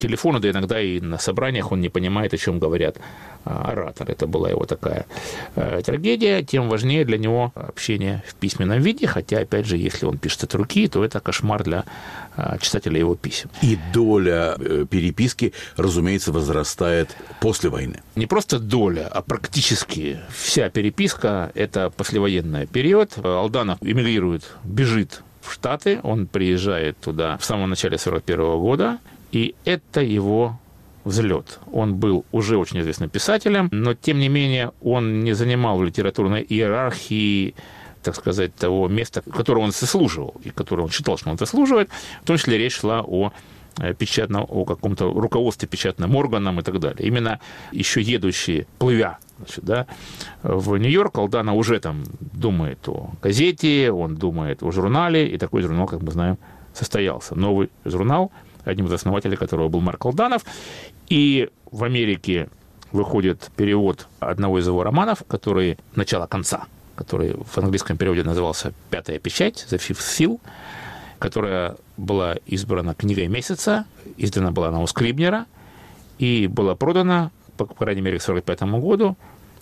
телефону, да иногда и на собраниях он не понимает, о чем говорят ораторы. Это была его такая трагедия. Тем важнее для него общение в письменном виде, хотя, опять же, если он пишет от руки, то это кошмар для читателя его писем. И доля переписки, разумеется, возрастает после войны. Не просто доля, а практически вся переписка – это послевоенный период. Алданов эмигрирует, бежит в Штаты, он приезжает туда в самом начале 1941 года, и это его взлет. Он был уже очень известным писателем, но, тем не менее, он не занимал в литературной иерархии, так сказать, того места, которое он заслуживал, и которое он считал, что он заслуживает. В том числе речь шла о печатном, о каком-то руководстве печатным органом и так далее. Именно еще едущий, плывя, значит, да, в Нью-Йорк, Алданов уже там думает о газете, он думает о журнале, и такой журнал, как мы знаем, состоялся. Новый журнал, одним из основателей которого был Марк Алданов. И в Америке выходит перевод одного из его романов, который «Начало-конца», который в английском переводе назывался «Пятая печать», «The Fifth Seal», которая была избрана книгой месяца, издана была она у Скрибнера, и была продана, по крайней мере, к 1945 году,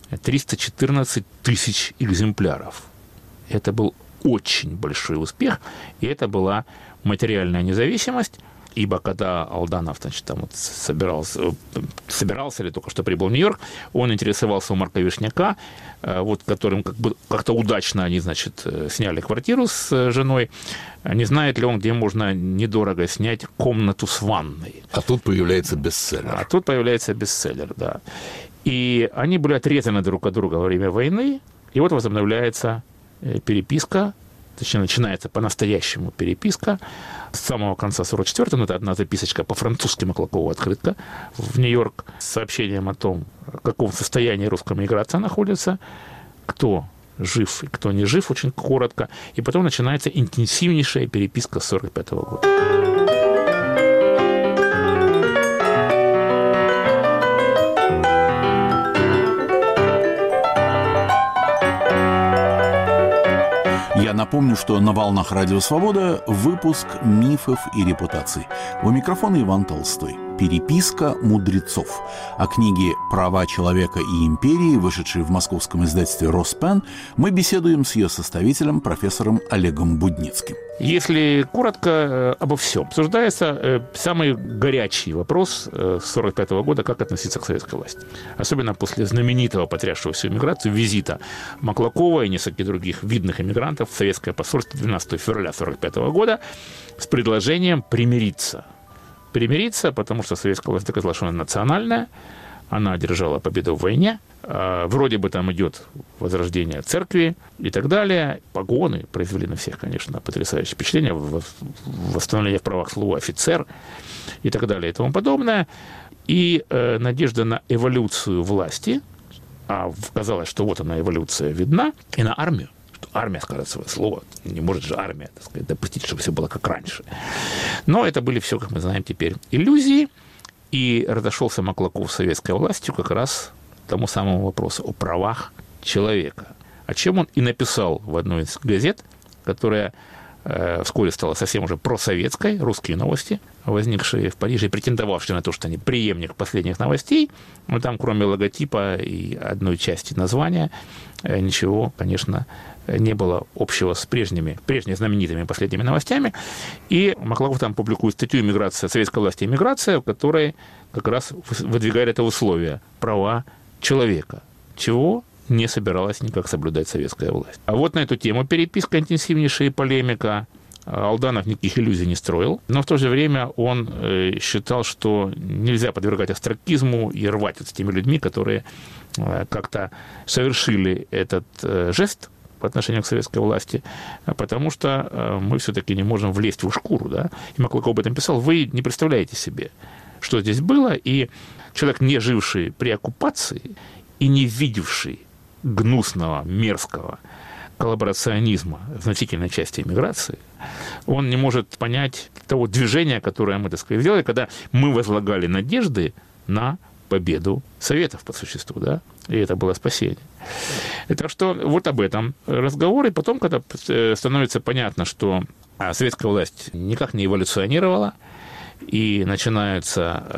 314 тысяч экземпляров. Это был очень большой успех, и это была материальная независимость, ибо когда Алданов, значит, там вот собирался или только что прибыл в Нью-Йорк, он интересовался у Марка Вишняка, вот, которым как-то удачно они, значит, сняли квартиру с женой. Не знает ли он, где можно недорого снять комнату с ванной? А тут появляется бестселлер. Да. И они были отрезаны друг от друга во время войны, и вот возобновляется переписка, точнее, начинается по-настоящему переписка с самого конца 1944-го. Ну, это одна записочка по-французски Маклакова открытка в Нью-Йорк с сообщением о том, в каком состоянии русская миграция находится, кто жив и кто не жив, очень коротко. И потом начинается интенсивнейшая переписка с 1945 года. Я напомню, что на «Волнах Радио Свобода» выпуск «Мифов и репутаций». У микрофона Иван Толстой. «Переписка мудрецов». О книге «Права человека и империи», вышедшей в московском издательстве «Роспен», мы беседуем с ее составителем, профессором Олегом Будницким. Если коротко обо всем, обсуждается самый горячий вопрос с 1945 года, как относиться к советской власти. Особенно после знаменитого, потрясшего всю эмиграцию, визита Маклакова и нескольких других видных эмигрантов в советское посольство 12 февраля 1945 года с предложением примириться. Примириться, потому что советская власть доказала, что она национальная, она одержала победу в войне, вроде бы там идет возрождение церкви и так далее. Погоны произвели на всех, конечно, потрясающее впечатление, восстановление в правах слова офицер и так далее и тому подобное. И надежда на эволюцию власти, а казалось, что вот она, эволюция видна, и на армию. Армия скажет свое слово. Не может же армия, так сказать, допустить, чтобы все было как раньше. Но это были все, как мы знаем теперь, иллюзии. И разошелся Маклаков с советской властью как раз тому самому вопросу о правах человека. О чем он и написал в одной из газет, которая вскоре стала совсем уже просоветской, «Русские новости», возникшие в Париже и претендовавшие на то, что они преемник последних новостей. Но там, кроме логотипа и одной части названия, ничего, конечно, не было общего с прежними знаменитыми последними новостями. И Маклаков там публикует статью «Иммиграция, советская власть и иммиграция», в которой как раз выдвигает это условие – права человека, чего не собиралась никак соблюдать советская власть. А вот на эту тему переписка интенсивнейшая и полемика. Алданов никаких иллюзий не строил, но в то же время он считал, что нельзя подвергать остракизму и рвать с теми людьми, которые как-то совершили этот жест по отношению к советской власти, потому что мы все-таки не можем влезть в их шкуру. Да? И Маклаков об этом писал. Вы не представляете себе, что здесь было, и человек, не живший при оккупации и не видевший гнусного, мерзкого коллаборационизма в значительной части эмиграции, он не может понять того движения, которое мы, так сказать, сделали, когда мы возлагали надежды на победу Советов по существу, да, и это было спасение. Так что вот об этом разговор, и потом, когда становится понятно, что советская власть никак не эволюционировала, и начинаются